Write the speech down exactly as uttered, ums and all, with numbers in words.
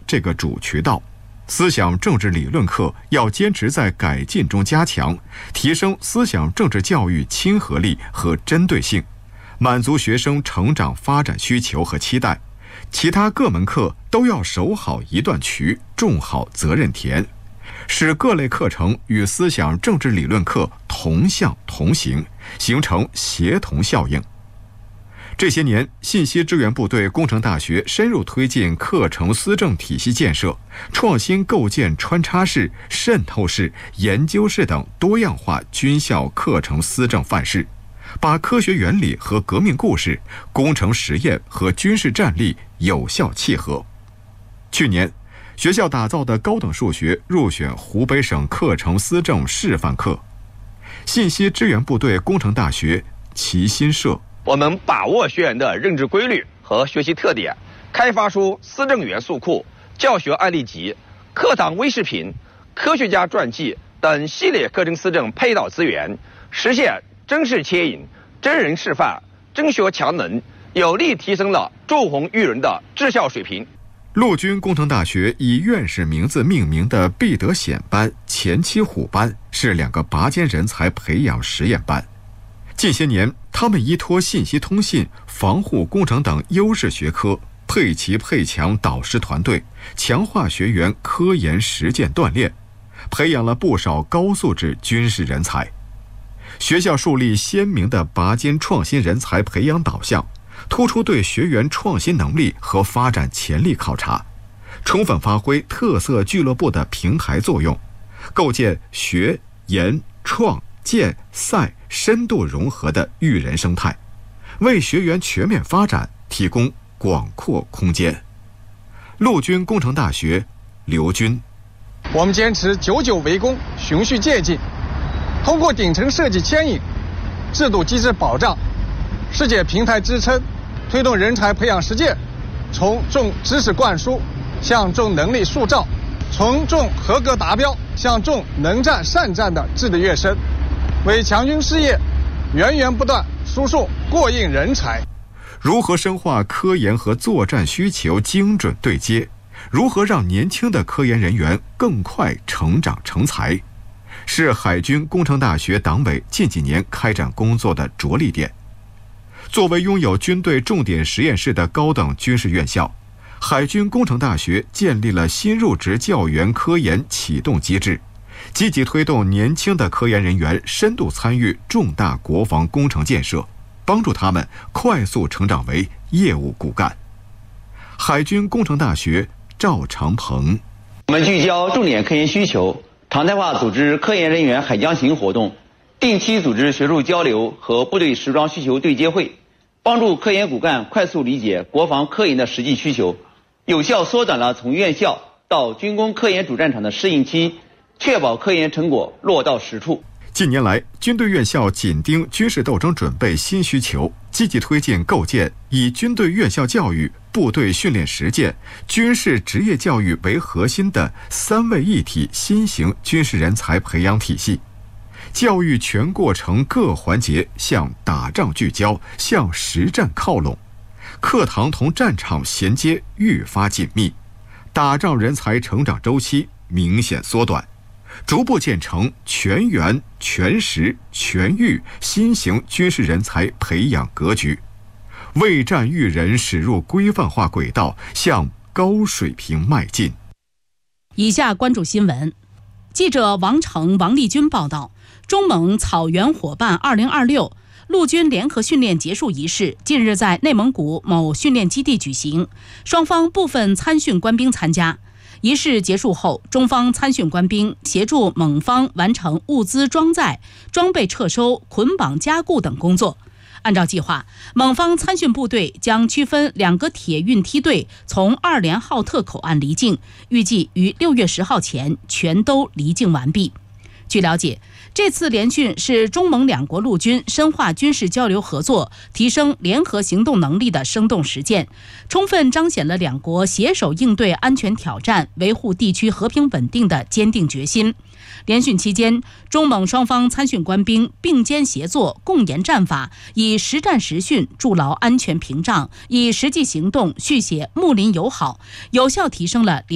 这个主渠道。思想政治理论课要坚持在改进中加强，提升思想政治教育亲和力和针对性，满足学生成长发展需求和期待。其他各门课都要守好一段渠，种好责任田，使各类课程与思想政治理论课同向同行，形成协同效应。这些年，信息支援部队工程大学深入推进课程思政体系建设，创新构建穿插式、渗透式、研究式等多样化军校课程思政范式，把科学原理和革命故事、工程实验和军事战力有效契合。去年，学校打造的高等数学入选湖北省课程思政示范课。信息支援部队工程大学齐心社， 我们把握学员的认知规律和学习特点，开发出思政元素库、教学案例集、课堂微视频、科学家传记等系列课程思政配套资源，实现真事牵引、真人示范、真学强能，有力提升了祝鸿育人的治校水平。 陆军工程大学以院士名字命名的毕德显班、前期虎班是两个拔尖人才培养实验班。近些年，他们依托信息通信、防护工程等优势学科，配齐配强导师团队，强化学员科研实践锻炼，培养了不少高素质军事人才。学校树立鲜明的拔尖创新人才培养导向，突出对学员创新能力和发展潜力考察，充分发挥特色俱乐部的平台作用，构建学、研、创、建、赛深度融合的育人生态，为学员全面发展提供广阔空间。陆军工程大学刘军， 我们坚持久久为功、循序渐进，通过顶层设计牵引、制度机制保障、世界平台支撑，推动人才培养实践从重知识灌输向重能力塑造，从重合格达标向重能战善战的质的跃升，为强军事业源源不断输送过硬人才。 如何深化科研和作战需求精准对接？如何让年轻的科研人员更快成长成才？是海军工程大学党委近几年开展工作的着力点。作为拥有军队重点实验室的高等军事院校，海军工程大学建立了新入职教员科研启动机制，积极推动年轻的科研人员深度参与重大国防工程建设，帮助他们快速成长为业务骨干。海军工程大学赵长鹏， 我们聚焦重点科研需求，常态化组织科研人员海疆行活动，定期组织学术交流和部队实装需求对接会，帮助科研骨干快速理解国防科研的实际需求，有效缩短了从院校到军工科研主战场的适应期，确保科研成果落到实处。 近年来，军队院校紧盯军事斗争准备新需求，积极推进构建以军队院校教育、部队训练实践、军事职业教育为核心的三位一体新型军事人才培养体系。教育全过程各环节向打仗聚焦，向实战靠拢，课堂同战场衔接愈发紧密，打仗人才成长周期明显缩短，逐步建成全员、全时、全域新型军事人才培养格局，为战育人驶入规范化轨道，向高水平迈进。 以下关注新闻。记者王成、王立军报道，中蒙草原伙伴二零二六陆军联合训练结束仪式近日在内蒙古某训练基地举行，双方部分参训官兵参加。仪式结束后，中方参训官兵协助蒙方完成物资装载、装备撤收、捆绑加固等工作。按照计划，蒙方参训部队将区分两个铁运梯队从二连浩特口岸离境，预计于六月十号前全都离境完毕。据了解，这次联训是中蒙两国陆军深化军事交流合作、提升联合行动能力的生动实践，充分彰显了两国携手应对安全挑战、维护地区和平稳定的坚定决心。联训期间，中蒙双方参训官兵并肩协作，共研战法，以实战实训筑牢安全屏障，以实际行动续写睦邻友好，有效提升了